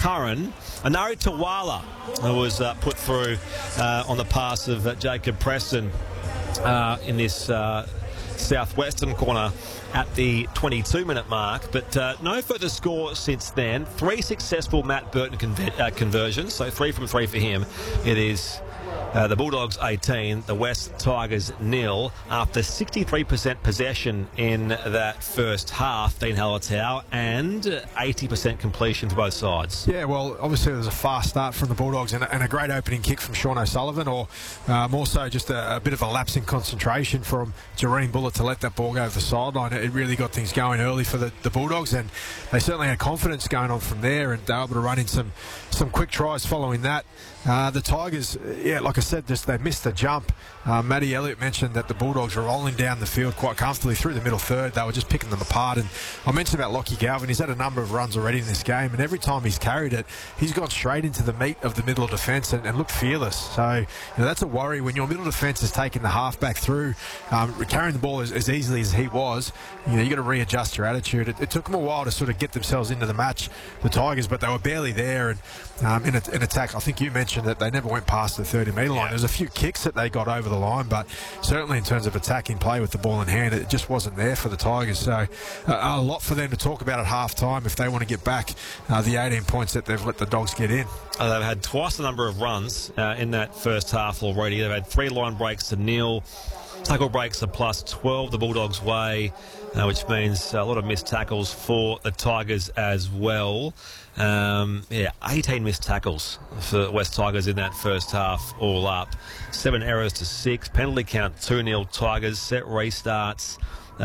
Curran. Anari Tawala was put through on the pass of Jacob Preston in this southwestern corner at the 22-minute mark, but no further score since then. 3 successful Matt Burton conversions, so 3 from 3 for him. It is the Bulldogs 18, the West Tigers 0, after 63% possession in that first half, Dean Hallertau, and 80% completion for both sides. Yeah, well, obviously there was a fast start from the Bulldogs and a great opening kick from Sean O'Sullivan, or more so just a bit of a lapse in concentration from Jareen Bullitt to let that ball go over the sideline. It really got things going early for the Bulldogs, and they certainly had confidence going on from there, and they were able to run in some quick tries following that. The Tigers, yeah, like I said, they missed the jump. Matty Elliott mentioned that the Bulldogs were rolling down the field quite comfortably through the middle third. They were just picking them apart. And I mentioned about Lockie Galvin. He's had a number of runs already in this game, and every time he's carried it, he's gone straight into the meat of the middle of defence and looked fearless. So that's a worry when your middle defence is taking the halfback through, carrying the ball as easily as he was. You've got to readjust your attitude. It took them a while to sort of get themselves into the match, the Tigers, but they were barely there. And in attack, I think you mentioned that they never went past the 30-metre line. There's a few kicks that they got over the line, but certainly in terms of attacking play with the ball in hand, it just wasn't there for the Tigers. So a lot for them to talk about at half-time if they want to get back the 18 points that they've let the Dogs get in. They've had twice the number of runs in that first half already. They've had 3 line breaks to nil. Tackle breaks are plus 12 the Bulldogs' way, which means a lot of missed tackles for the Tigers as well. 18 missed tackles for West Tigers in that first half all up. 7 errors to 6. Penalty count 2-0 Tigers. Set restarts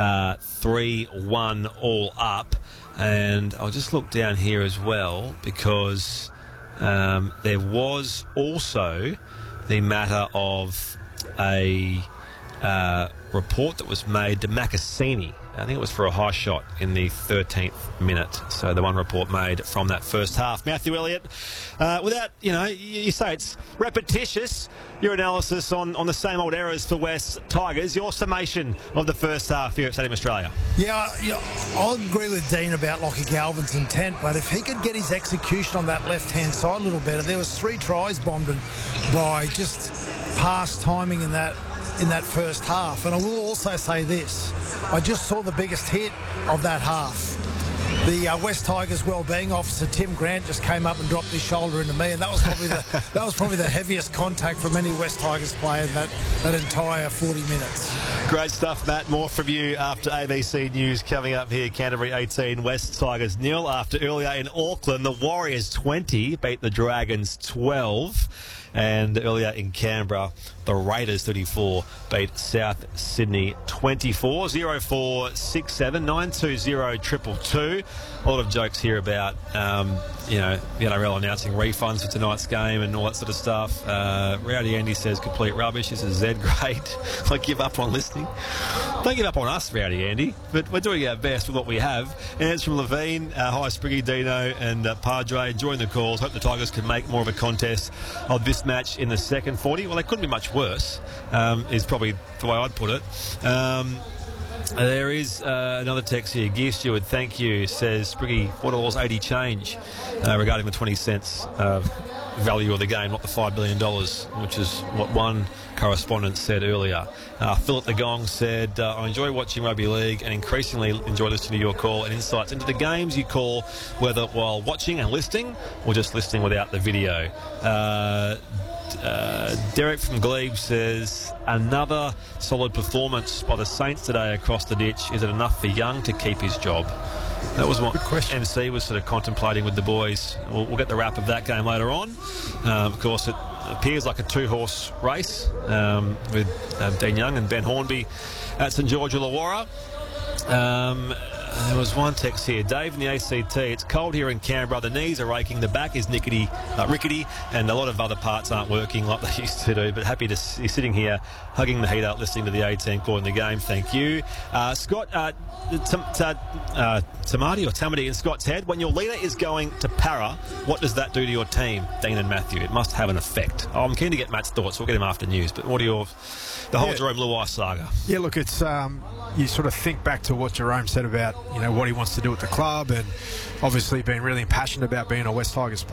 3-1 all up. And I'll just look down here as well, because there was also the matter of a report that was made to Makasini. I think it was for a high shot in the 13th minute. So the one report made from that first half. Matthew Elliott, without, you say it's repetitious, your analysis on the same old errors for West Tigers, your summation of the first half here at Stadium Australia. Yeah, I'll agree with Dean about Lockie Galvin's intent, but if he could get his execution on that left-hand side a little better, there was 3 tries bombed by just past timing in that first half. And I will also say this, I just saw the biggest hit of that half. The West Tigers wellbeing officer Tim Grant just came up and dropped his shoulder into me, and that was probably the heaviest contact from any West Tigers player in that entire 40 minutes. Great stuff, Matt. More from you after ABC News coming up here. Canterbury 18, West Tigers 0. After earlier in Auckland, the Warriors 20 beat the Dragons 12. And earlier in Canberra, the Raiders 34 beat South Sydney 24. 0467 920 222. A lot of jokes here about the NRL announcing refunds for tonight's game and all that sort of stuff. Rowdy Andy says complete rubbish. This is Z grade. I give up on listening. Don't give up on us, Rowdy Andy, but we're doing our best with what we have. And it's from Levine. Hi, Spriggy, Dino and Padre. Enjoying the calls. Hope the Tigers can make more of a contest of this match in the second 40. Well, they couldn't be much worse, is probably the way I'd put it. There is another text here. Gear Steward, thank you, says Spriggy, $4.80 change regarding the 20 cents value of the game, not the $5 billion, which is what one correspondent said earlier. Philip the Gong said, I enjoy watching rugby league and increasingly enjoy listening to your call and insights into the games you call, whether while watching and listening or just listening without the video. Derek from Glebe says, another solid performance by the Saints today across the ditch. Is it enough for Young to keep his job? That was what MC was sort of contemplating with the boys. We'll get the wrap of that game later on. Of course, it appears like a 2-horse race with Dean Young and Ben Hornby at St George Illawarra. There was one text here. Dave in the ACT. It's cold here in Canberra. The knees are aching. The back is rickety. And a lot of other parts aren't working like they used to do. But happy to be sitting here, hugging the heat up, listening to the 18 calling the game. Thank you. Scott, Tamati in Scott's head. When your leader is going to para, what does that do to your team, Dean and Matthew? It must have an effect. I'm keen to get Matt's thoughts. We'll get him after news. But what are the whole Jerome Luai saga? Yeah, look, it's you sort of think back to what Jerome said about what he wants to do with the club, and obviously being really passionate about being a West Tigers player.